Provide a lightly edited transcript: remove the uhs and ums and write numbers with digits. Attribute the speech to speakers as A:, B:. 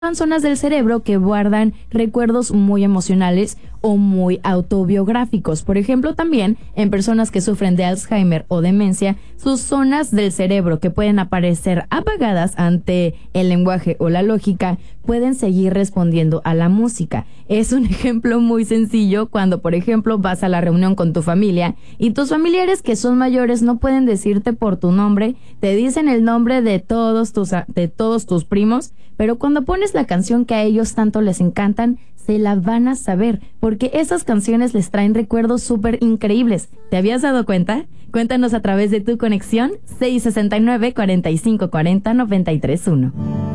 A: Son zonas del cerebro que guardan recuerdos muy emocionales o muy autobiográficos. Por ejemplo, también en personas que sufren de Alzheimer o demencia, sus zonas del cerebro que pueden aparecer apagadas ante el lenguaje o la lógica pueden seguir respondiendo a la música. Es un ejemplo muy sencillo cuando, por ejemplo, vas a la reunión con tu familia y tus familiares que son mayores no pueden decirte por tu nombre, te dicen el nombre de todos tus primos, pero cuando pones la canción que a ellos tanto les encantan, se la van a saber, porque esas canciones les traen recuerdos súper increíbles. ¿Te habías dado cuenta? Cuéntanos a través de tu conexión 669-4540-931.